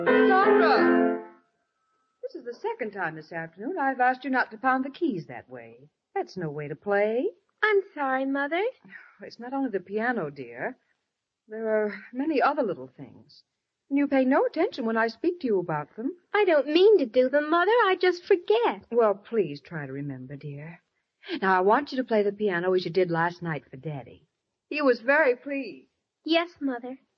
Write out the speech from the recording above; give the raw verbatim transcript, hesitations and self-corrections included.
Laura! This is the second time this afternoon I've asked you not to pound the keys that way. That's no way to play. I'm sorry, Mother. It's not only the piano, dear. There are many other little things. And you pay no attention when I speak to you about them. I don't mean to do them, Mother. I just forget. Well, please try to remember, dear. Now, I want you to play the piano as you did last night for Daddy. He was very pleased. Yes, Mother.